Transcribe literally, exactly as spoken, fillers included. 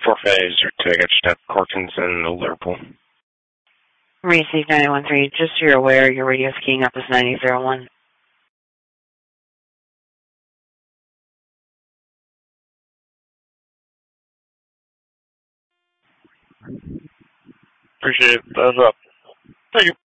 four phase or two, I got Step Corkins and Liverpool. Receive nine one three, just so you're aware, your radio's keying up as ninety zero one. Appreciate it. Thumbs up. Thank you.